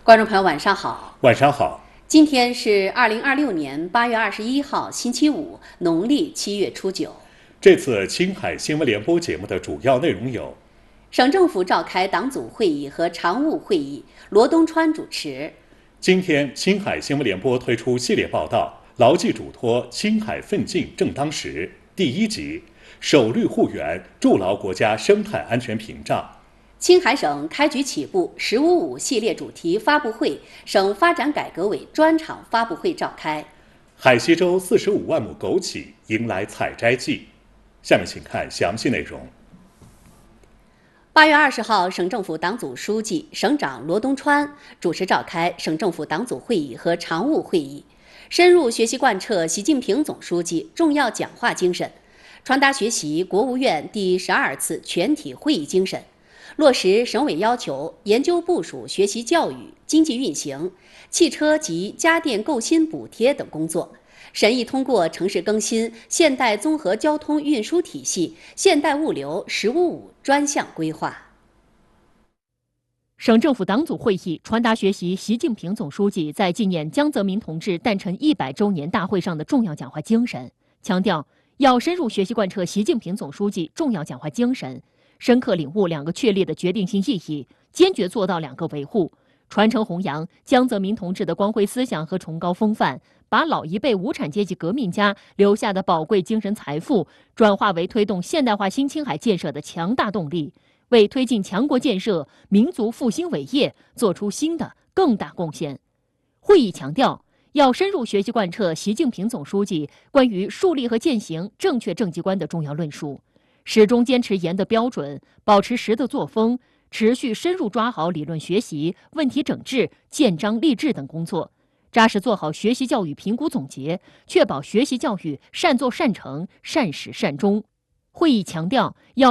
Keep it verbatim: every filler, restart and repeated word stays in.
观众朋友，晚上好。 晚上好。 今天是二零二六年八月二十一号，星期五，农历七月初九。 这次青海新闻联播节目的主要内容有： 省政府召开党组会议和常务会议，罗东川主持。 今天，青海新闻联播推出系列报道《牢记嘱托，青海奋进正当时》第一集，守绿护园，筑牢国家生态安全屏障。 青海省开局起步“十五五”系列主题发布会，省发展改革委专场发布会召开。 海西州四十五万亩枸杞迎来采摘季。下面请看详细内容。 八月二十号，省政府党组书记、省长罗东川主持召开省政府党组会议和常务会议，深入学习贯彻习近平总书记重要讲话精神，传达学习国务院第十二次全体会议精神，落实省委要求，研究部署学习教育、经济运行、汽车及家电购新补贴等工作，审议通过城市更新现代综合交通运输体系现代物流“十五五”专项规划。 省政府党组会议传达学习习近平总书记在纪念江泽民同志诞辰一百周年大会上的重要讲话精神，强调要深入学习贯彻习近平总书记重要讲话精神，深刻领悟两个确立的决定性意义，坚决做到两个维护，传承弘扬江泽民同志的光辉思想和崇高风范，把老一辈无产阶级革命家留下的宝贵精神财富转化为推动现代化新青海建设的强大动力，为推进强国建设、民族复兴伟业做出新的更大贡献。会议强调，要深入学习贯彻习近平总书记关于树立和践行正确政绩观的重要论述，始终坚持严的标准，保持实的作风，持续深入抓好理论学习、问题整治、建章立制等工作，扎实做好学习教育评估总结，确保学习教育善作善成、善始善终。会议强调，要